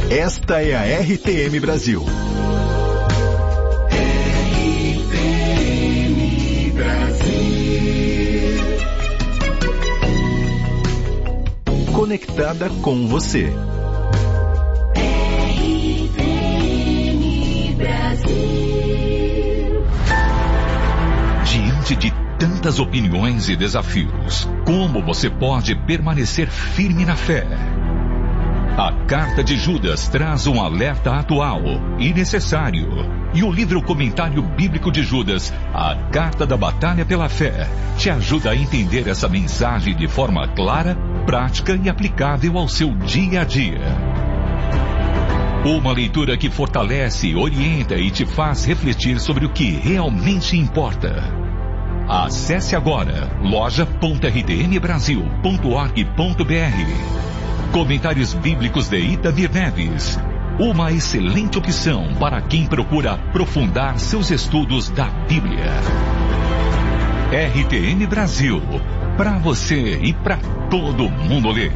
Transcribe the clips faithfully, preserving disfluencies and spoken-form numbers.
Esta é a R T M Brasil. R T M Brasil. Conectada com você. R T M Brasil. Diante de tantas opiniões e desafios, como você pode permanecer firme na fé? A Carta de Judas traz um alerta atual e necessário. E o livro Comentário Bíblico de Judas, a Carta da Batalha pela Fé, te ajuda a entender essa mensagem de forma clara, prática e aplicável ao seu dia a dia. Uma leitura que fortalece, orienta e te faz refletir sobre o que realmente importa. Acesse agora loja ponto r t m brasil ponto org ponto b r. Comentários Bíblicos de Itamir Neves. Uma excelente opção para quem procura aprofundar seus estudos da Bíblia. R T M Brasil. Para você e para todo mundo ler.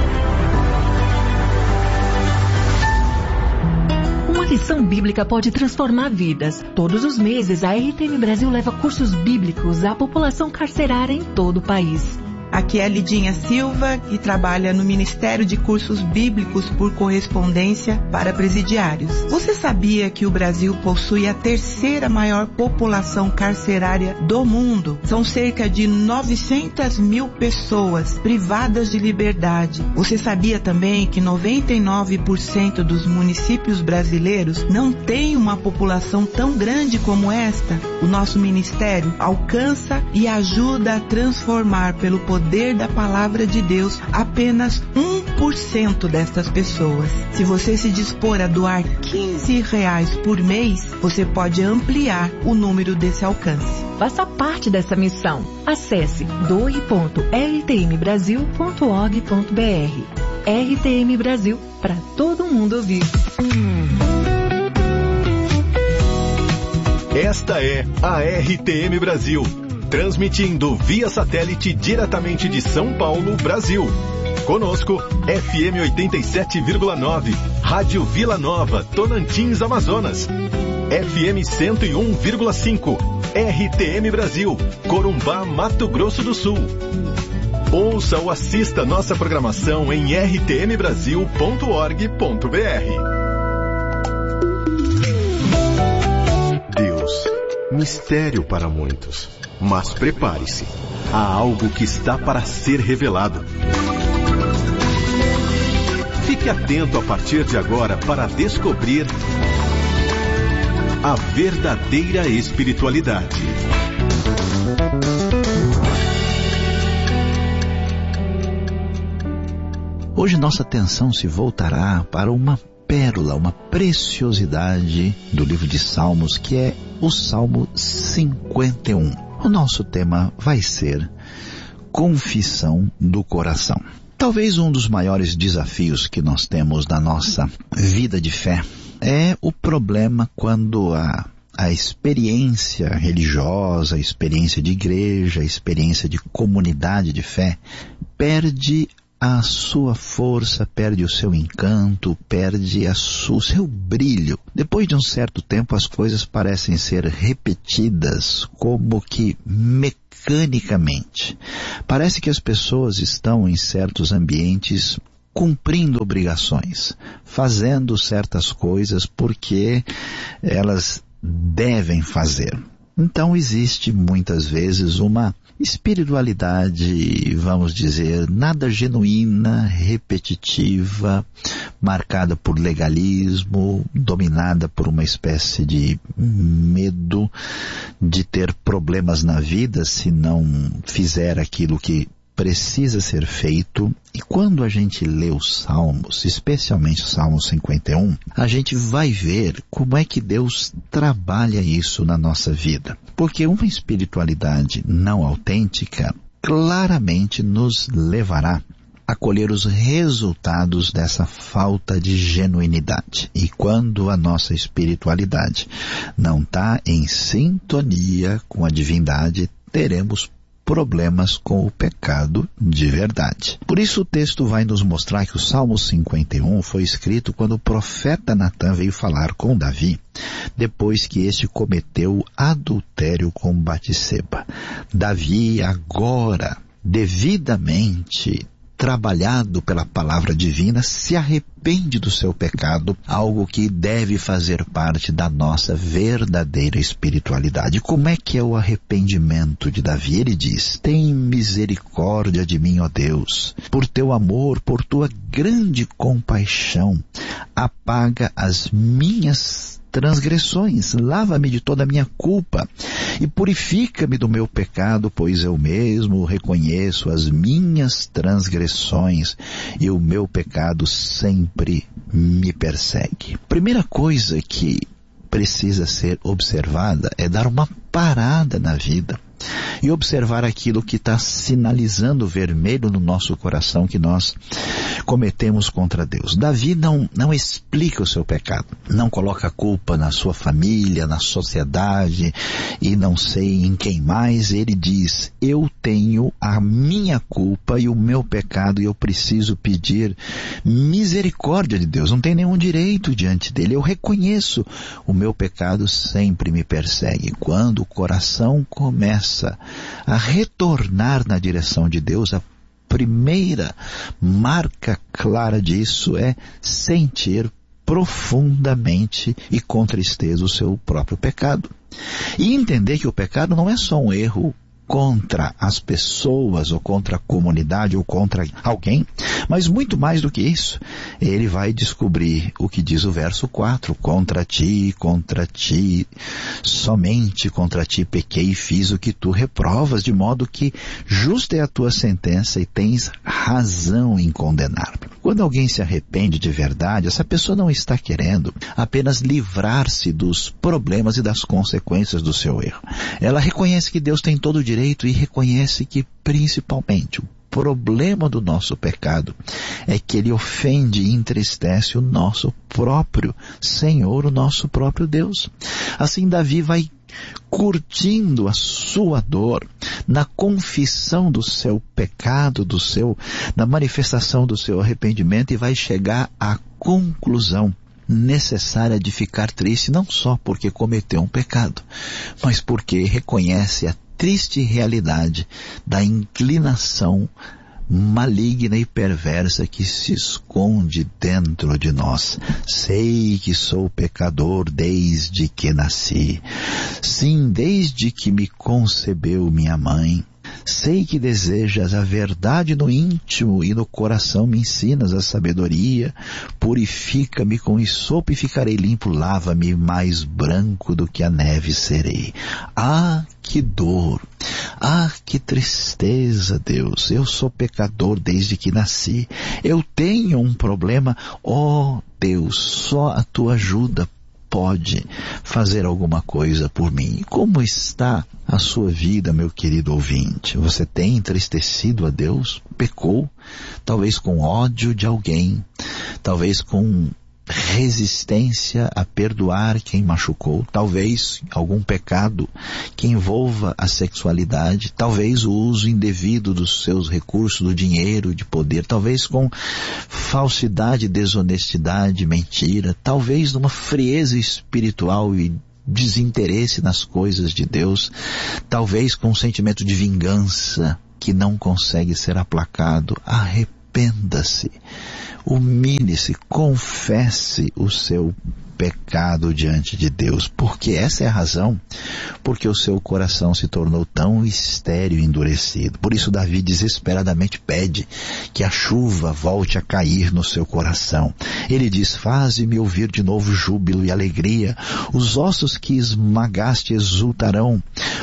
Uma lição bíblica pode transformar vidas. Todos os meses, a R T M Brasil leva cursos bíblicos à população carcerária em todo o país. Aqui é a Lidinha Silva, que trabalha no Ministério de Cursos Bíblicos por Correspondência para Presidiários. Você sabia que o Brasil possui a terceira maior população carcerária do mundo? São cerca de novecentas mil pessoas privadas de liberdade. Você sabia também que noventa e nove por cento dos municípios brasileiros não têm uma população tão grande como esta? O nosso ministério alcança e ajuda a transformar pelo poder poder da palavra de Deus apenas um por cento destas pessoas. Se você se dispor a doar quinze reais por mês, você pode ampliar o número desse alcance. Faça parte dessa missão. Acesse doe ponto r t m brasil ponto org ponto b r. R T M Brasil, para todo mundo ouvir. Esta é a R T M Brasil. Transmitindo via satélite diretamente de São Paulo, Brasil. Conosco, F M oitenta e sete vírgula nove, Rádio Vila Nova, Tocantins, Amazonas. F M cento e um vírgula cinco, R T M Brasil, Corumbá, Mato Grosso do Sul. Ouça ou assista nossa programação em r t m brasil ponto org ponto b r. Deus, mistério para muitos. Mas prepare-se, há algo que está para ser revelado. Fique atento a partir de agora para descobrir a verdadeira espiritualidade. Hoje nossa atenção se voltará para uma pérola, uma preciosidade do livro de Salmos, que é o Salmo cinquenta e um. O nosso tema vai ser confissão do coração. Talvez um dos maiores desafios que nós temos na nossa vida de fé é o problema quando a, a experiência religiosa, a experiência de igreja, a experiência de comunidade de fé perde a sua força, perde o seu encanto, perde a su, o seu brilho. Depois de um certo tempo, as coisas parecem ser repetidas como que mecanicamente. Parece que as pessoas estão em certos ambientes cumprindo obrigações, fazendo certas coisas porque elas devem fazer. Então existe muitas vezes uma espiritualidade, vamos dizer, nada genuína, repetitiva, marcada por legalismo, dominada por uma espécie de medo de ter problemas na vida se não fizer aquilo que precisa ser feito. E quando a gente lê os Salmos, especialmente o Salmo cinquenta e um, a gente vai ver como é que Deus trabalha isso na nossa vida. Porque uma espiritualidade não autêntica claramente nos levará a colher os resultados dessa falta de genuinidade. E quando a nossa espiritualidade não está em sintonia com a divindade, teremos problemas com o pecado de verdade. Por isso o texto vai nos mostrar que o Salmo cinquenta e um foi escrito quando o profeta Natã veio falar com Davi, depois que este cometeu adultério com Batseba. Davi agora, devidamente trabalhado pela palavra divina, se arrepende do seu pecado, algo que deve fazer parte da nossa verdadeira espiritualidade. Como é que é o arrependimento de Davi? Ele diz: tem misericórdia de mim, ó Deus, por teu amor, por tua grande compaixão, apaga as minhas transgressões, lava-me de toda a minha culpa e purifica-me do meu pecado, pois eu mesmo reconheço as minhas transgressões e o meu pecado sempre me persegue. Primeira coisa que precisa ser observada é dar uma parada na vida e observar aquilo que está sinalizando vermelho no nosso coração que nós cometemos contra Deus. Davi não, não explica o seu pecado, não coloca a culpa na sua família, na sociedade e não sei em quem mais. Ele diz: eu tenho a minha culpa e o meu pecado e eu preciso pedir misericórdia de Deus. Não tem nenhum direito diante dele. Eu reconheço o meu pecado, sempre me persegue. Quando o coração começa a retornar na direção de Deus, a primeira marca clara disso é sentir profundamente e com tristeza o seu próprio pecado. E entender que o pecado não é só um erro contra as pessoas, ou contra a comunidade, ou contra alguém, mas muito mais do que isso. Ele vai descobrir o que diz o verso quatro: contra ti, contra ti, somente contra ti pequei e fiz o que tu reprovas, de modo que justa é a tua sentença e tens razão em condenar-me. Quando alguém se arrepende de verdade, essa pessoa não está querendo apenas livrar-se dos problemas e das consequências do seu erro. Ela reconhece que Deus tem todo o direito e reconhece que, principalmente, o problema do nosso pecado é que ele ofende e entristece o nosso próprio Senhor, o nosso próprio Deus. Assim, Davi vai curtindo a sua dor na confissão do seu pecado, do seu, na manifestação do seu arrependimento, e vai chegar à conclusão necessária de ficar triste, não só porque cometeu um pecado, mas porque reconhece a triste realidade da inclinação maligna e perversa que se esconde dentro de nós. Sei que sou pecador desde que nasci. Sim, desde que me concebeu minha mãe. Sei que desejas a verdade no íntimo e no coração me ensinas a sabedoria. Purifica-me com hisopo e ficarei limpo. Lava-me mais branco do que a neve serei. Ah, que dor! Ah, que tristeza, Deus! Eu sou pecador desde que nasci. Eu tenho um problema. Oh, Deus, só a tua ajuda pode fazer alguma coisa por mim. Como está a sua vida, meu querido ouvinte? Você tem entristecido a Deus? Pecou? Talvez com ódio de alguém, talvez com resistência a perdoar quem machucou, talvez algum pecado que envolva a sexualidade, talvez o uso indevido dos seus recursos, do dinheiro, de poder, talvez com falsidade, desonestidade, mentira, talvez numa frieza espiritual e desinteresse nas coisas de Deus, talvez com um sentimento de vingança que não consegue ser aplacado. Arrependa-se. Humilhe-se, confesse o seu pecado diante de Deus, porque essa é a razão porque o seu coração se tornou tão estéril e endurecido. Por isso Davi desesperadamente pede que a chuva volte a cair no seu coração. Ele diz: faze-me ouvir de novo júbilo e alegria, os ossos que esmagaste exultarão.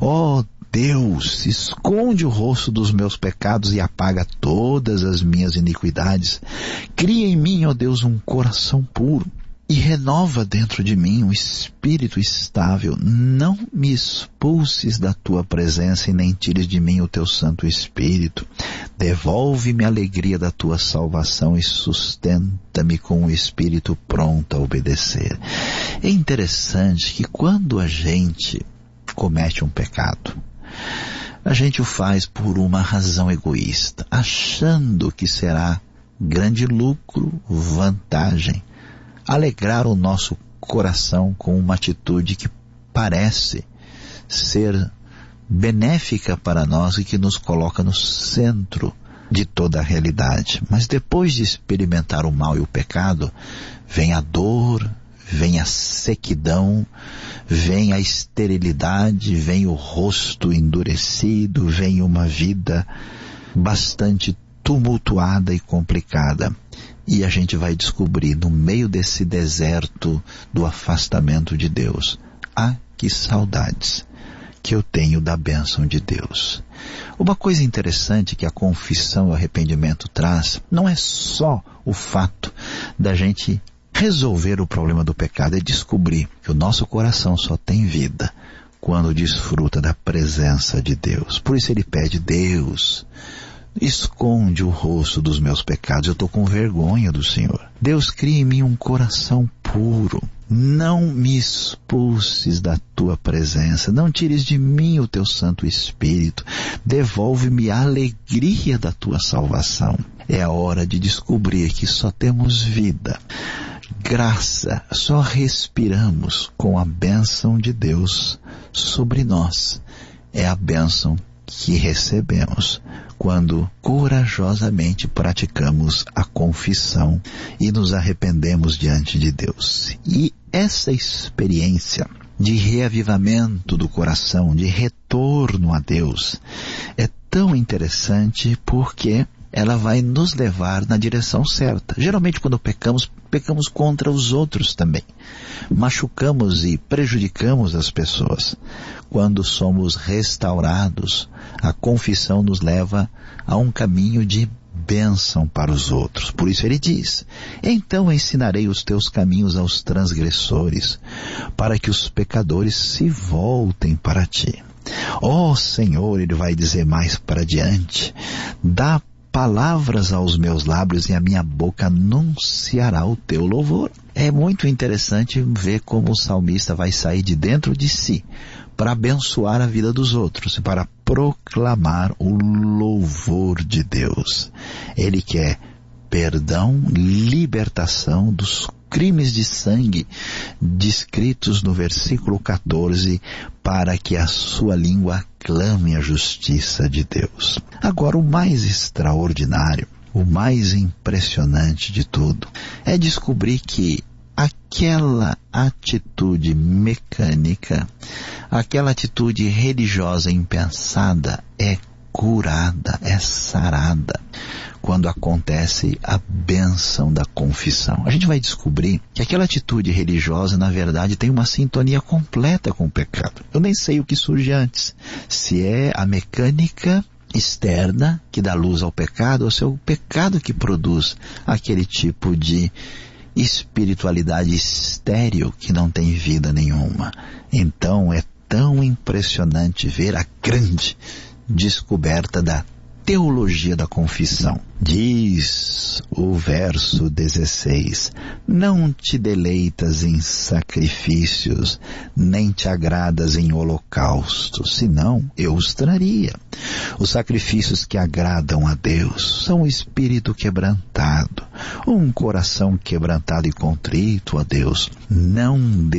Ó Deus, esconde o rosto dos meus pecados e apaga todas as minhas iniquidades. Cria em mim, ó Deus, um coração puro e renova dentro de mim um espírito estável. Não me expulses da tua presença e nem tires de mim o teu Santo Espírito. Devolve-me a alegria da tua salvação e sustenta-me com o espírito pronto a obedecer. É interessante que quando a gente comete um pecado, a gente o faz por uma razão egoísta, achando que será grande lucro, vantagem, alegrar o nosso coração com uma atitude que parece ser benéfica para nós e que nos coloca no centro de toda a realidade. Mas depois de experimentar o mal e o pecado, vem a dor, vem a sequidão, vem a esterilidade, vem o rosto endurecido, vem uma vida bastante tumultuada e complicada. E a gente vai descobrir no meio desse deserto do afastamento de Deus, ah, que saudades que eu tenho da bênção de Deus. Uma coisa interessante que a confissão e o arrependimento traz, não é só o fato da gente resolver o problema do pecado, é descobrir que o nosso coração só tem vida quando desfruta da presença de Deus. Por isso ele pede: Deus, esconde o rosto dos meus pecados, eu estou com vergonha do Senhor. Deus, cria em mim um coração puro. Não me expulses da tua presença, não tires de mim o teu Santo Espírito, devolve-me a alegria da tua salvação. É a hora de descobrir que só temos vida, graça, só respiramos com a bênção de Deus sobre nós. É a bênção que recebemos quando corajosamente praticamos a confissão e nos arrependemos diante de Deus. E essa experiência de reavivamento do coração, de retorno a Deus, é tão interessante porque ela vai nos levar na direção certa. Geralmente quando pecamos, pecamos contra os outros também. Machucamos e prejudicamos as pessoas. Quando somos restaurados, a confissão nos leva a um caminho de bênção para os outros. Por isso ele diz: então ensinarei os teus caminhos aos transgressores, para que os pecadores se voltem para ti. Ó Senhor, ele vai dizer mais para diante, dá palavras aos meus lábios e a minha boca anunciará o teu louvor. É muito interessante ver como o salmista vai sair de dentro de si para abençoar a vida dos outros e para proclamar o louvor de Deus. Ele quer perdão, libertação dos crimes de sangue descritos no versículo quatorze, para que a sua língua clame a justiça de Deus. Agora, o mais extraordinário, o mais impressionante de tudo, é descobrir que aquela atitude mecânica, aquela atitude religiosa impensada é curada, é sarada quando acontece a bênção da confissão. A gente vai descobrir que aquela atitude religiosa, na verdade, tem uma sintonia completa com o pecado. Eu nem sei o que surge antes, se é a mecânica externa que dá luz ao pecado, ou se é o pecado que produz aquele tipo de espiritualidade estéril que não tem vida nenhuma. Então é tão impressionante ver a grande descoberta da teologia da confissão. Diz o verso dezesseis: não te deleitas em sacrifícios, nem te agradas em holocaustos, senão eu os traria. Os sacrifícios que agradam a Deus são o espírito quebrantado, um coração quebrantado e contrito a Deus não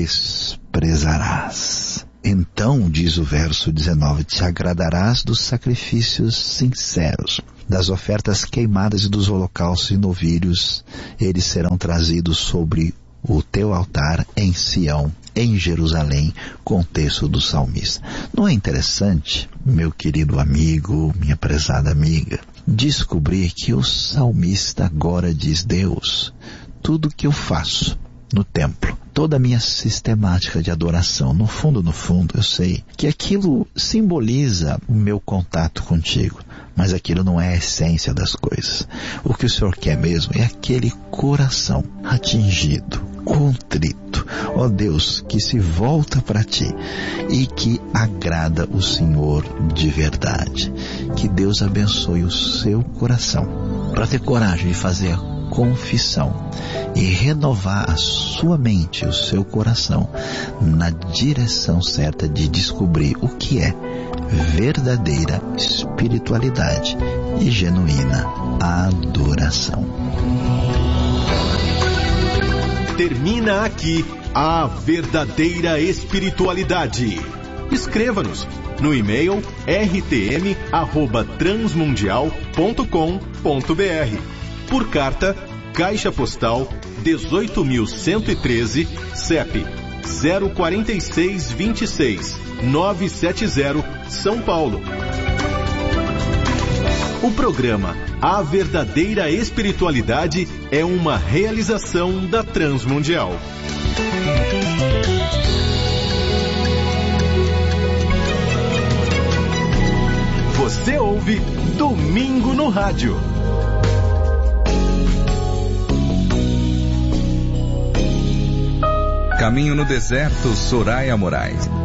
desprezarás. Então, diz o verso dezenove, te agradarás dos sacrifícios sinceros, das ofertas queimadas e dos holocaustos e novilhos, eles serão trazidos sobre o teu altar em Sião, em Jerusalém, contexto do salmista. Não é interessante, meu querido amigo, minha prezada amiga, descobrir que o salmista agora diz: Deus, tudo que eu faço no templo, toda a minha sistemática de adoração, no fundo, no fundo, eu sei que aquilo simboliza o meu contato contigo, mas aquilo não é a essência das coisas. O que o Senhor quer mesmo é aquele coração atingido, contrito, ó Deus, que se volta para ti e que agrada o Senhor de verdade. Que Deus abençoe o seu coração para ter coragem de fazer a confissão e renovar a sua mente, o seu coração, na direção certa de descobrir o que é verdadeira espiritualidade e genuína adoração. Termina aqui a verdadeira espiritualidade. Escreva-nos no e-mail r t m arroba transmundial ponto com ponto b r. Por carta, Caixa Postal dezoito mil cento e treze, C E P zero quatro seis dois seis nove sete zero, São Paulo. O programa A Verdadeira Espiritualidade é uma realização da Transmundial. Você ouve Domingo no Rádio. Caminho no Deserto, Soraya Moraes.